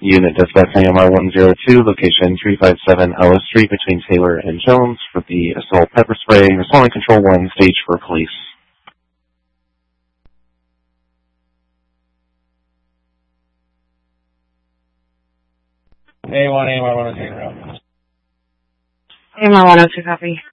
Unit Dispatch AMR-102, location 357 Ellis Street between Taylor and Jones for the assault pepper spray. Responding Control 1, stage for police. A1, AMR-102, AMR-102, copy.